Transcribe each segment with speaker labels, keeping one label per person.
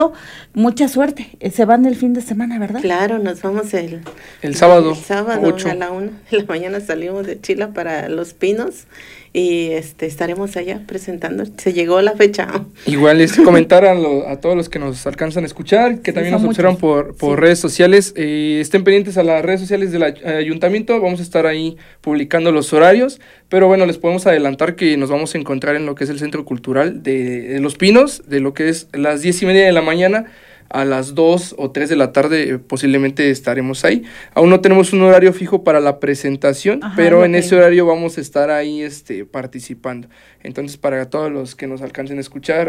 Speaker 1: mucha suerte. Se van el fin de semana, ¿verdad?
Speaker 2: Claro, nos vamos
Speaker 3: el sábado.
Speaker 2: El sábado
Speaker 3: 8.
Speaker 2: a la 1:00 a.m. salimos de Chila para Los Pinos y estaremos allá presentando. Se llegó la fecha.
Speaker 3: Igual comentar a todos los que nos alcanzan a escuchar, que también nos observan por redes sociales, estén pendientes a las redes sociales del ayuntamiento, vamos a estar ahí publicando los horarios, pero bueno, les podemos adelantar que nos vamos a encontrar en lo que es el Centro Cultural de Los Pinos, de lo que es las 10:30 de la mañana, a las 2 o 3 de la tarde posiblemente estaremos ahí. Aún no tenemos un horario fijo para la presentación, pero en ese horario vamos a estar ahí participando. Entonces, para todos los que nos alcancen a escuchar,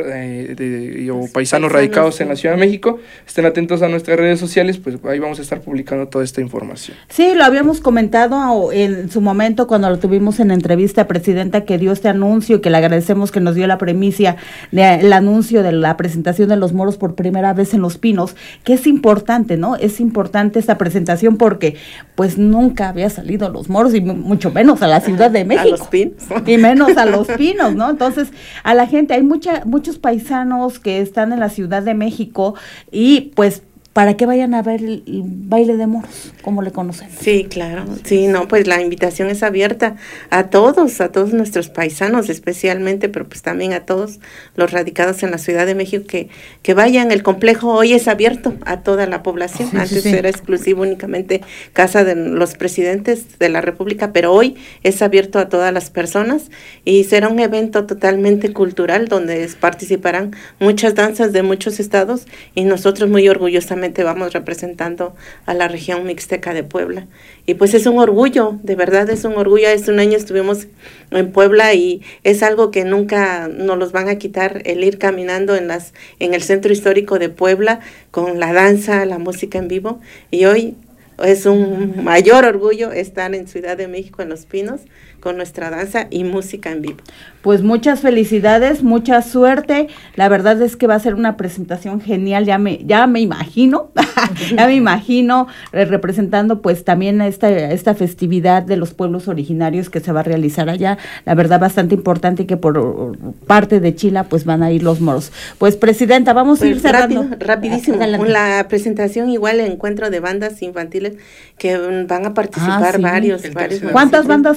Speaker 3: o paisanos radicados en la Ciudad de México, estén atentos a nuestras redes sociales, pues ahí vamos a estar publicando toda esta información.
Speaker 1: Sí, lo habíamos comentado en su momento cuando lo tuvimos en entrevista, Presidenta, que dio este anuncio, que le agradecemos que nos dio la premisa del anuncio de la presentación de los moros por primera vez en Los Pinos, que es importante, ¿no? Es importante esta presentación porque pues nunca había salido Los Moros y mucho menos a la Ciudad de México.
Speaker 2: A Los Pinos.
Speaker 1: Y menos a Los Pinos, ¿no? Entonces, a la gente, hay muchos paisanos que están en la Ciudad de México y pues para que vayan a ver el baile de moros, como le conocen.
Speaker 2: Sí, claro, sí, no, pues la invitación es abierta a todos nuestros paisanos especialmente, pero pues también a todos los radicados en la Ciudad de México que vayan. El complejo hoy es abierto a toda la población, antes era exclusivo únicamente casa de los presidentes de la República, pero hoy es abierto a todas las personas y será un evento totalmente cultural donde participarán muchas danzas de muchos estados y nosotros muy orgullosamente vamos representando a la región mixteca de Puebla. Y pues es un orgullo, de verdad es un orgullo. Hace un año estuvimos en Puebla y es algo que nunca nos los van a quitar, el ir caminando en el centro histórico de Puebla con la danza, la música en vivo. Y hoy es un mayor orgullo estar en Ciudad de México, en Los Pinos, con nuestra danza y música en vivo.
Speaker 1: Pues muchas felicidades, mucha suerte. La verdad es que va a ser una presentación genial, ya me imagino, ya me imagino representando pues también esta festividad de los pueblos originarios que se va a realizar allá. La verdad bastante importante que por parte de Chila pues van a ir los moros. Pues Presidenta, vamos a ir cerrando.
Speaker 2: Rapidísimo, la presentación igual el encuentro de bandas infantiles que van a participar varios.
Speaker 1: ¿Cuántas bandas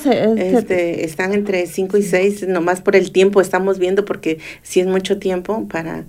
Speaker 2: están entre 5 y 6, nomás por el tiempo estamos viendo porque sí es mucho tiempo para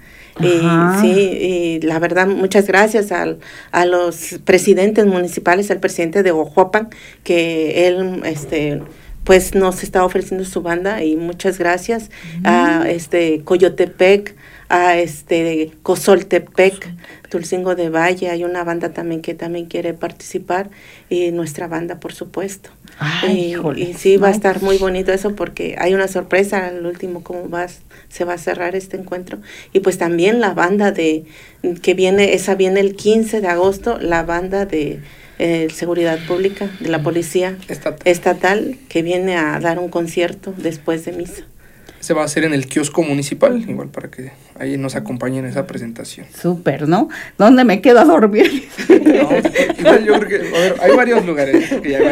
Speaker 2: la verdad muchas gracias a los presidentes municipales, al presidente de Ojoapan, que él pues nos está ofreciendo su banda y muchas gracias a Coyotepec, a Cozoltepec, Tulcingo de Valle, hay una banda también que también quiere participar y nuestra banda por supuesto. Y sí va a estar muy bonito eso porque hay una sorpresa al último se va a cerrar este encuentro y pues también la banda que viene el 15 de agosto, la banda de Seguridad Pública de la Policía Estatal que viene a dar un concierto después de misa.
Speaker 3: Se va a hacer en el kiosco municipal, igual para que ahí nos acompañen en esa presentación.
Speaker 1: Súper, ¿no? ¿Dónde me quedo a dormir?
Speaker 3: No, igual yo creo que, hay varios lugares.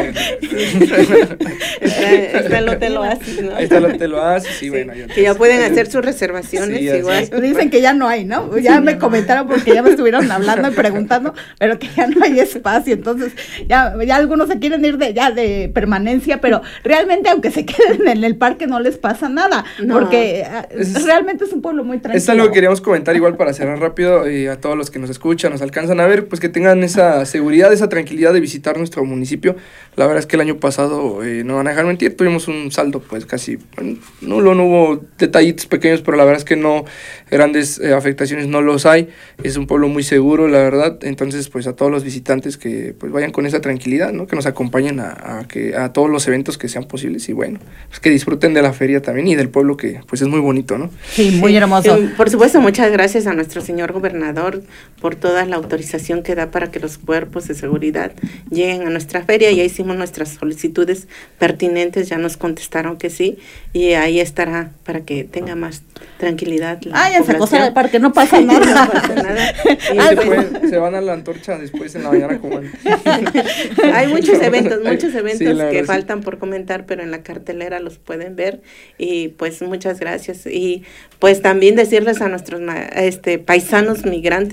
Speaker 2: Está el Hotel Oasis, ¿no?
Speaker 3: Ahí está el Hotel Oasis, sí, bueno.
Speaker 2: Que ya pueden hacer sus reservaciones, sí, igual.
Speaker 1: Dicen que ya no hay, ¿no? Ya me comentaron porque ya me estuvieron hablando y preguntando, pero que ya no hay espacio, entonces ya algunos se quieren ir de permanencia, pero realmente aunque se queden en el parque no les pasa nada. Porque realmente es un pueblo muy tranquilo.
Speaker 3: Es algo que queríamos comentar igual para cerrar rápido a todos los que nos escuchan, nos alcanzan a ver, pues que tengan esa seguridad, esa tranquilidad de visitar nuestro municipio. La verdad es que el año pasado, no van a dejar mentir, tuvimos un saldo pues casi nulo, no hubo detallitos pequeños, pero la verdad es que no, grandes afectaciones no los hay. Es un pueblo muy seguro, la verdad. Entonces pues a todos los visitantes que pues vayan con esa tranquilidad, ¿no? Que nos acompañen a todos los eventos que sean posibles y bueno, pues que disfruten de la feria también y del pueblo que pues es muy bonito, ¿no?
Speaker 1: Sí, muy hermoso.
Speaker 2: Por supuesto, muchas gracias a nuestro señor gobernador por toda la autorización que da para que los cuerpos de seguridad lleguen a nuestra feria. Ya hicimos nuestras solicitudes pertinentes, ya nos contestaron que sí, y ahí estará para que tenga más tranquilidad la
Speaker 1: esa cosa del parque, no pasa nada.
Speaker 2: No pasa nada.
Speaker 3: Se van a la antorcha después en la mañana como
Speaker 2: hay muchos eventos
Speaker 3: sí,
Speaker 2: que faltan por comentar, pero en la cartelera los pueden ver y pues muchas gracias. Y pues también decirles a nuestros paisanos migrantes